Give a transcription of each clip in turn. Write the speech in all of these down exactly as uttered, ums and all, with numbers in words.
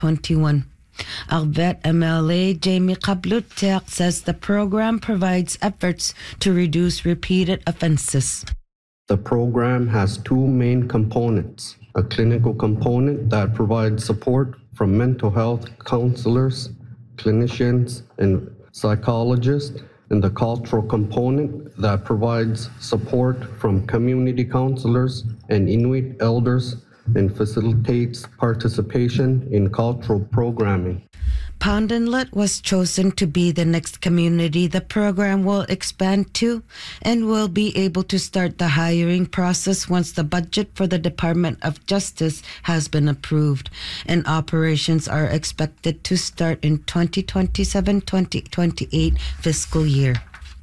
twenty-one. Arvet M L A Jamie Kablutek says the program provides efforts to reduce repeated offenses. The program has two main components: a clinical component that provides support from mental health counselors, clinicians, and psychologists, and the cultural component that provides support from community counselors and Inuit elders and facilitates participation in cultural programming. Pond Inlet was chosen to be the next community the program will expand to, and will be able to start the hiring process once the budget for the Department of Justice has been approved, and operations are expected to start in twenty twenty-seven twenty twenty-eight fiscal year.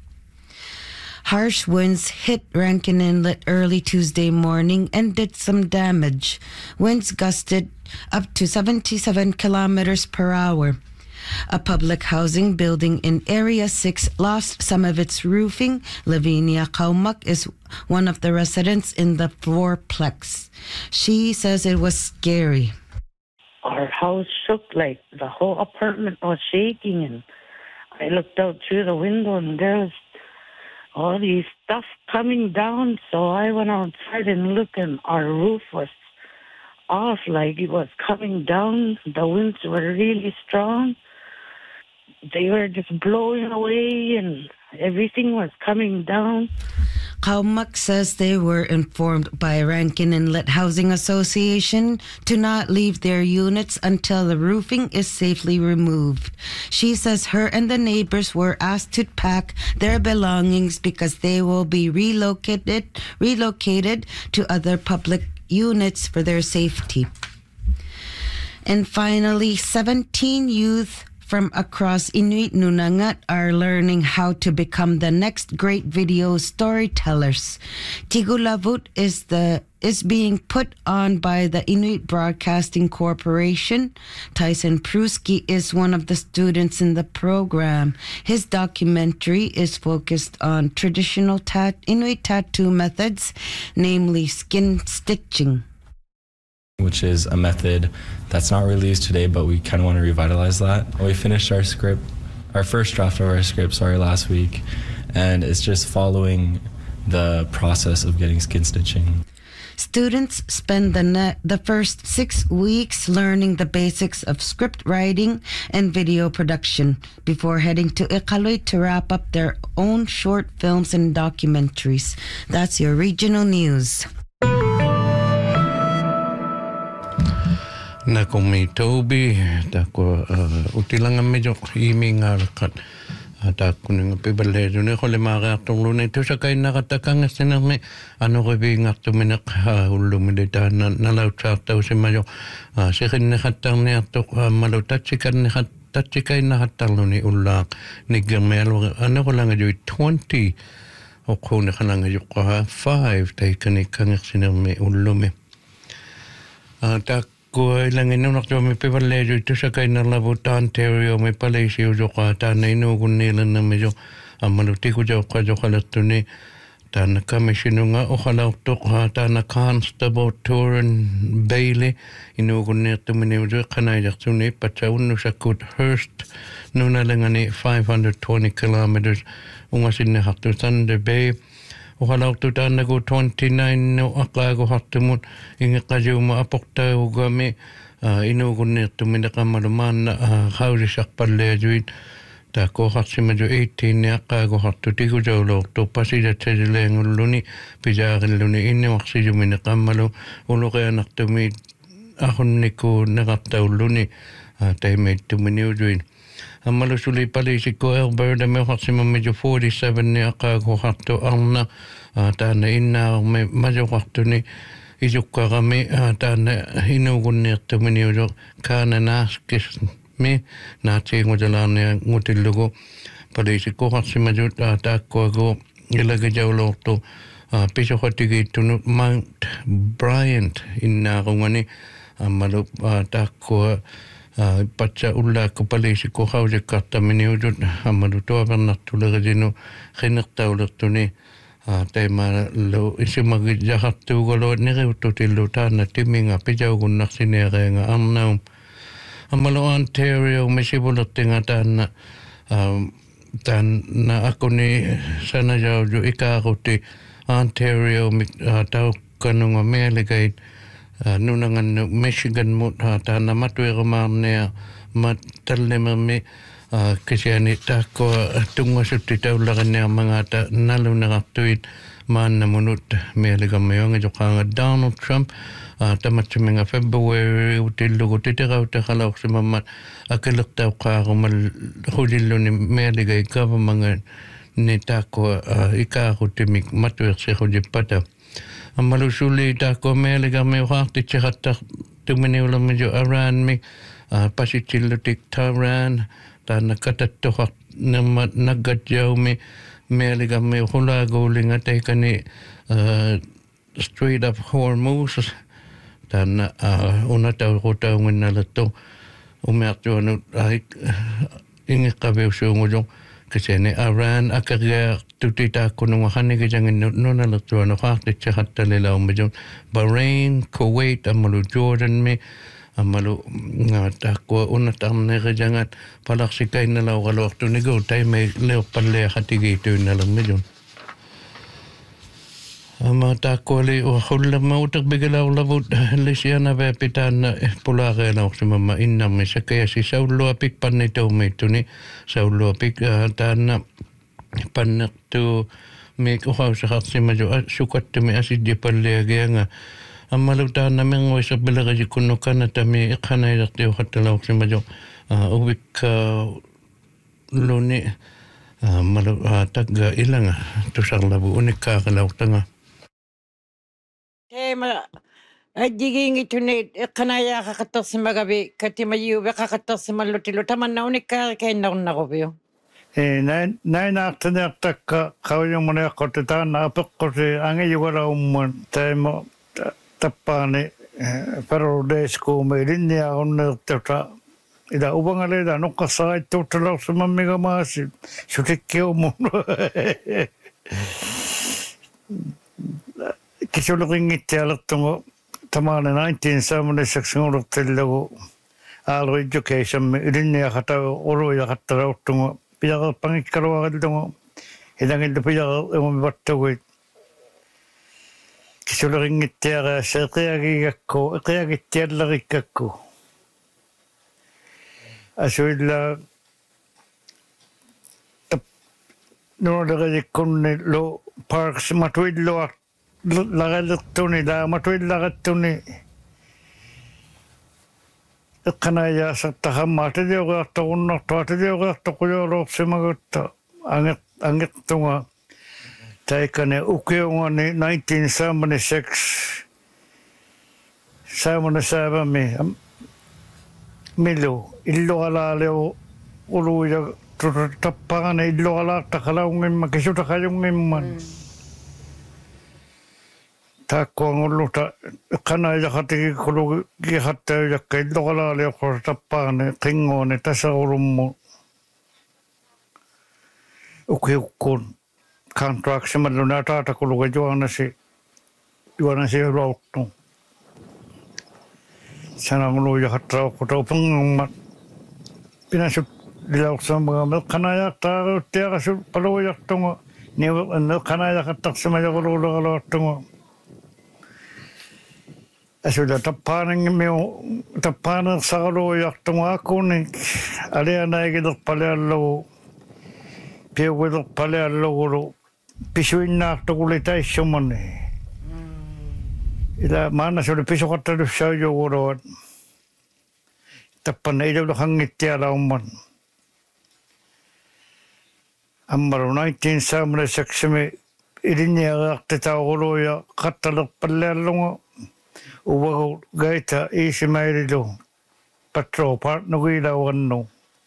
Harsh winds hit Rankin Inlet early Tuesday morning and did some damage. Winds gusted up to seventy-seven kilometers per hour. A public housing building in Area six lost some of its roofing. Lavinia Kaumak is one of the residents in the fourplex. She says it was scary. Our house shook like the whole apartment was shaking, and I looked out through the window and there was all these stuff coming down, so I went outside and looked, and our roof was off, like it was coming down. The winds were really strong. They were just blowing away, and everything was coming down. Kaumak says they were informed by Rankin Inlet Housing Association to not leave their units until the roofing is safely removed. She says her and the neighbors were asked to pack their belongings because they will be relocated relocated to other public units for their safety. And finally, seventeen youth from across Inuit Nunangat are learning how to become the next great video storytellers. Tigulavut is the is being put on by the Inuit Broadcasting Corporation. Tyson Pruski is one of the students in the program. His documentary is focused on traditional tat- Inuit tattoo methods, namely skin stitching, which is a method that's not really used today, but we kind of want to revitalize that. We finished our script, our first draft of our script, sorry, last week, and it's just following the process of getting skin stitching. Students spend the ne- the first six weeks learning the basics of script writing and video production before heading to Iqaluit to wrap up their own short films and documentaries. That's your regional news. Na ko mi Toby ta ko utilanga medyo iminga kat ta ko nga pebale ne ko le mara tong lu ne to sa kay nakatakang sina me ano ko bi nga to menak ullu me ta na la ta to se mayo se kin ne khatang ne to malo tachikan ne khat tachikai na hatang lu ni ulla ni gemel ano ko lang jo twenty o ko ne kanang jo ko five ta kan kan sina me ullu me ta ko ilang ino nakto me pebalejo ito sa kay na Labuta, Ontario me palaisyo jo ka ta na inugun nila na medyo amaluti ko jo ka jo kalato ni ta na kamisino nga o kalauto ka ta na Constable Turan Bailey inugun nito minyo kanay jakso ni patsaun no sa Coudhurst no na lang ni five hundred twenty kilometers ungasin na hakto Thunder Bay o halauto ta na go twenty-nine no akago hatumut inga kajo ma apokta o game inugun nito minakamaluman na hawri sakpalle juit ta ko hatsima jo eighteen ne akago hatu tiku jo lo to pasida tedile nguluni pijagen luni inne maksi jo minakamalu ulo kaya naktumi ahon niko nagapta uluni taime tuminiu juit Amalu suli palisi ko Alberta me hatsima mejo forty-seven ne akago hatu angna ta na inna me majo hatu ni ijukka me ta na inugun ne tuminiu jo kana naskis me na chingo jalane ngutilugo palisi ko hatsima jo ta ko go ilaga jawlo to piso hatigi tunu Mount Bryant inna ngani amalu ta ko patsa ulla ko palisi ko hawje katta miniujut amalu to avannattu lagajinu khinaqtaulertuni tema lo isimagi jahattu golo nireutu tillu taana timinga pijaugunnaksinerenga arnaum Amalo Ontario mesibulot tinga tan tan na ako ni sana jau jo ikakuti Ontario tau kanunga meligay nunangan Michigan mo tan na matwira marnea matalema kasi ani tako tunga suti taulakan niya mga ta nalo nakatuit man na munut meligay mayong nga Donald Trump tamat sa mga February utilo ko titiraw ta kalaw sa mamat akilak taw ka kumal hulilo ni meligay ka mga ni tako ikaku timik matwir sa kujipata ang malusuli tako meligay may wakti tsikata tuminiwala medyo aran mi pasitilutik taran ta nakatatuhak na nagadyaw mi meligay may hula guling at ay kani straight up Hormuz dan una tahu kota mengenal itu umat tuan ai ingin kabel sungujung kesini Iran akhirnya tu tidak kunung hani kejangan nona tuan hak dicahat terlelah umjung Bahrain Kuwait amalu Jordan me amalu ngata ko una tamne kejangan palak sikai nala kalau waktu ni go time leo palle hati gitu nala umjung ama takoli o hulla mautak bigala ulavut lisiana ve pitana pulare na oksima inna me sakaya si saulo apik panito me tuni saulo apik tana panak tu me ko hausa hatsima jo sukat me asid de palle aganga amma lutana men o sabela ga kuno kana tami khana yakte khatala oksima jo ubik loni malu tagga ilanga tu sarlabu unika kala utanga tema ajiging itune kanaya kakatos magabi katimayu kakatos malutilo tamanna unika kay naun nakobyo eh nai nai nakta takka kawyo mone kotita na pekkote ange yugara umman tema tappane pero desko merinya onne tata ida ubangale da nokka sai totala sumammiga masi sutikke umun Kisuluking itialattungo tamana nineteen seventy-six nguruttillagu alo education irinnia kata oro ya kata uttungo pijaga pangikkaruagaltungo idangillu pijaga umi battugui kisuluking itiaga seqiagigakku iqiagittiallagikakku asuilla nuolagajikkunni lo parks matuillo lagalatuni la matuillagatuni kanaya sattaha matadioga tawunna tatadioga taquyoro simagatta anget angettunga taikane ukiongani nineteen seventy-six seventy-seven mi milu illo alaleo uluja tappagane illo ala takalaungimma kisuta kayungimman Tako nguluta kana yakati kulu gihatta yakai dogala le kortapane tingone tasawurummu ukikun contract semaluna tata kulu gajuana si juana si rautu sana ngulu yahatta koto pungma pinasu dilauk sama kana yakta tiaga su palu yaktungo ni kana yakatta semaya kulu kulu yaktungo Asudah tapaning meu tapaning sagalo yaktung aku ni ada naik itu palelo piu itu palelo guru pisuin nak tu kulit ay sumane ila mana sudah pisu kata tu sahaja guru tapan itu tu hangit tiada uman amar nineteen seventy-six me ini agak tahu guru ya kata lu palelo Uwa gaita isi mairido patro part no gila wanno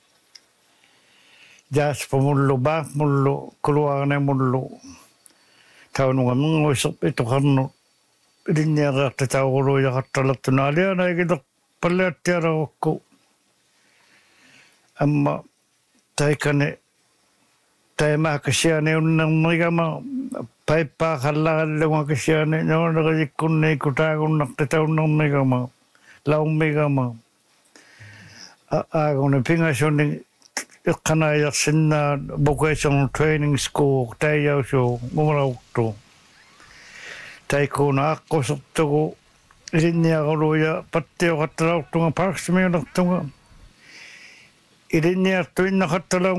jas pemullo bak mullo keluarne mullo tahun ngamun ngosop itu karno dinya gata tawro ya katalak tunalia na gitu palet tiara ko amma taikane taima kasiane unnang magama Paipa khala lunga kisiane no nagi kunne kuta kun nakta unnang megama laung megama Agone pingasoni kanaya sinna vocational training school tayo so ngumauto. Taiko na ako sukto irinya goloya patio katraw tunga parks me naktunga. Irinya tuin nakatalaw